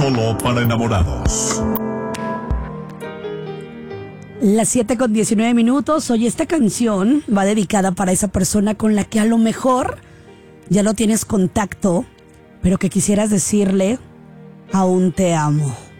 Solo para enamorados. Las 7:19. Hoy esta canción va dedicada para esa persona con la que a lo mejor ya no tienes contacto, pero que quisieras decirle, aún te amo.